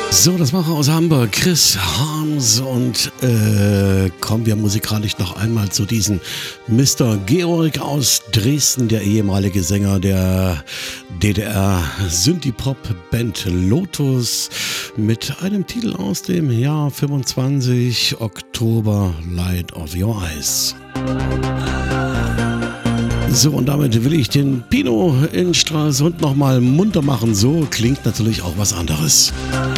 So, das mache aus Hamburg, Chris Harms, und kommen wir musikalisch noch einmal zu diesem Mr. Georg aus Dresden, der ehemalige Sänger der DDR-Synthie-Pop-Band Lotus, mit einem Titel aus dem Jahr 25, Oktober, Light of Your Eyes. So, und damit will ich den Pino in Stralsund nochmal munter machen. So klingt natürlich auch was anderes.